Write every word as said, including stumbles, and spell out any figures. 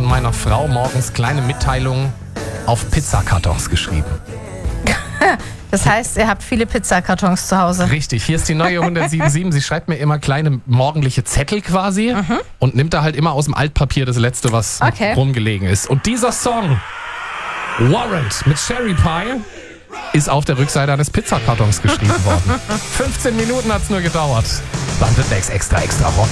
von meiner Frau morgens kleine Mitteilungen auf Pizzakartons geschrieben. Das heißt, ihr habt viele Pizzakartons zu Hause. Richtig, hier ist die neue hundertsiebenundsiebzig. Sie schreibt mir immer kleine morgendliche Zettel quasi mhm. und nimmt da halt immer aus dem Altpapier das Letzte, was okay. rumgelegen ist. Und dieser Song, Warrant mit Cherry Pie, ist auf der Rückseite eines Pizzakartons geschrieben worden. fünfzehn Minuten hat es nur gedauert. Baden-Württembergs extra, extra Rock.